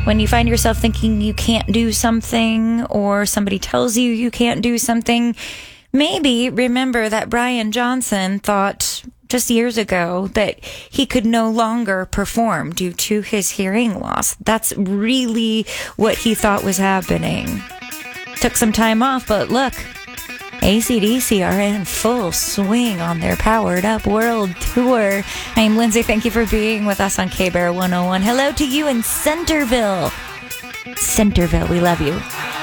When you find yourself thinking you can't do something, or somebody tells you you can't do something, maybe remember that Brian Johnson thought just years ago that he could no longer perform due to his hearing loss. That's really what he thought was happening. Took some time off, but look, AC/DC are in full swing on their Powered Up World Tour. I'm Lindsay. Thank you for being with us on K-Bear 101. Hello to you in Centerville. Centerville, we love you.